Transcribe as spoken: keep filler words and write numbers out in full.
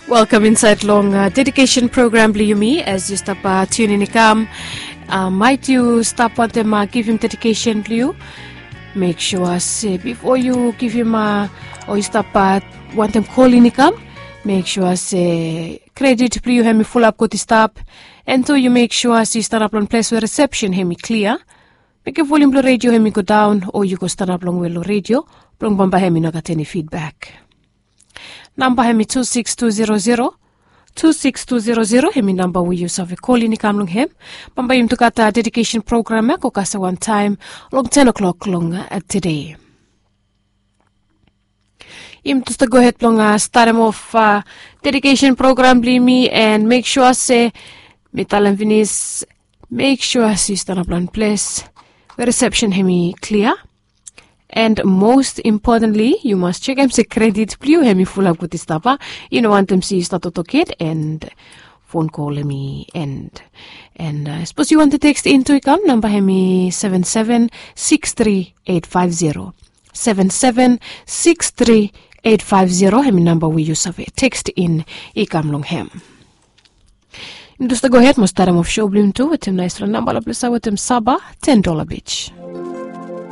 Welcome inside long uh, dedication program Bliyumi as you stop uh, tuning in. Uh, might you stop at them uh, give him dedication Bliyu? Make sure say before you give him uh, or you stop uh, want them calling him. Make sure say credit Bliyu hemi full up got stop and so you make sure see stand up on place where reception hemi clear. Make a volume lo radio hemi go down or you go stand up long well radio. Plong bamba hemi no got any feedback. Number hemi two six two zero zero two six two zero zero hemi number we use of a call in kamlung hem. Bamba yim to got a dedication program ko kasa one time long ten o'clock long at today. Yim to go ahead long uh, start him off uh, dedication program Bliyumi and make sure say metalan vinis make sure see stand up on place where reception hemi clear. And most importantly, you must check M C credit Bliyu hemi full up with stapa. You know want them see start to kid and phone call me and and I uh, suppose you want to text into account number hemi seven seven six three eight five zero seven seven six three eight five zero hemi number we use of it. Text in ikam long hem. Just to go ahead, must start him off show Bliyum too with him nice number la plus with him Saba ten dollar beach.